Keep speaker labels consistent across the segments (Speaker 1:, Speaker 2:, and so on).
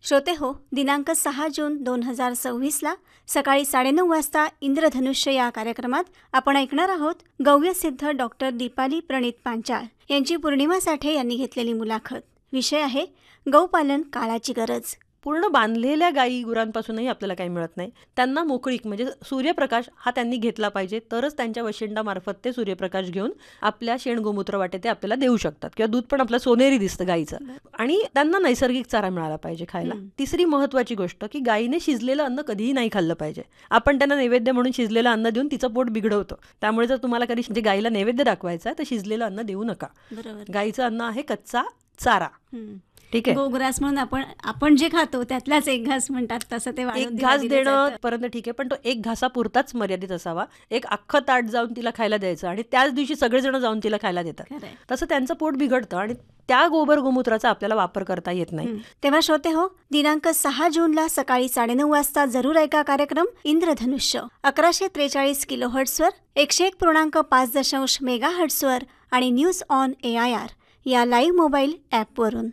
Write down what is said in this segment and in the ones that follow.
Speaker 1: श्रोते हो, दिनांक 6 जून 2026ला सकाळी 9:30 वाजता इंद्रधनुष्य या कार्यक्रमात आपण ऐकणार आहोत गौव्यसिद्ध डॉक्टर दीपाली प्रणित पांचाळ यांची पौर्णिमा साठे यांनी घेतलेली मुलाखत. विषय आहे गौपालन काळाची गरज.
Speaker 2: पूर्ण बांधलेल्या गाई गुरांपासूनही आपल्याला काही मिळत नाही. त्यांना मोकळीक म्हणजे सूर्यप्रकाश हा त्यांनी घेतला पाहिजे, तरच त्यांच्या वशिंडामार्फत ते सूर्यप्रकाश घेऊन आपल्या शेण गोमूत्र वाटे ते आपल्याला देऊ शकतात. किंवा दूध पण आपलं सोनेरी दिसतं गाईचं. आणि त्यांना नैसर्गिक चारा मिळाला पाहिजे खायला. तिसरी महत्वाची गोष्ट की गाईने शिजलेलं अन्न कधीही नाही खाल्लं पाहिजे. आपण त्यांना नैवेद्य म्हणून शिजलेलं अन्न देऊन तिचं पोट बिघडवतो. त्यामुळे जर तुम्हाला कधी म्हणजे गाईला नैवेद्य दाखवायचा तर शिजलेलं अन्न देऊ नका. गाईचं अन्न आहे कच्चा चारा. ठीक आहे,
Speaker 1: गोग्रास म्हणून आपण जे खातो त्यातलाच एक घास म्हणतात तसं ते
Speaker 2: एक घास देणं पर्यंत ठीक आहे, पण तो एक घासापुरताच मर्यादित असावा. एक अख्खं ताट जाऊन तिला खायला द्यायचं आणि त्याच दिवशी सगळेजण जाऊन तिला खायला देतात. तसं त्यांचं पोट बिघडतं आणि त्या गोबर गोमूत्राचा आपल्याला वापर करता येत नाही.
Speaker 1: तेव्हा श्रोते हो, दिनांक 6 जूनला सकाळी 9:30 वाजता जरूर ऐका कार्यक्रम इंद्रधनुष्य 1143 किलोहर्ट्झवर, 101.5 मेगाहर्ट्झवर आणि न्यूज ऑन AIR या लाईव्ह मोबाईल ॲपवरून.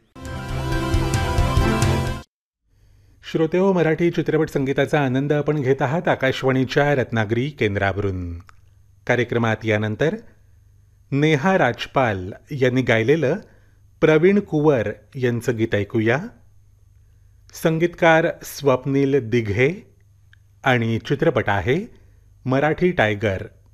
Speaker 3: श्रोतेहो, मराठी चित्रपट संगीताचा आनंद आपण घेत आहात आकाशवाणीच्या रत्नागिरी केंद्रावरून. कार्यक्रमात यानंतर नेहा राजपाल यांनी गायलेलं प्रवीण कुवर यांचं गीत ऐकूया. संगीतकार स्वप्नील दिघे आणि चित्रपट आहे मराठी टायगर.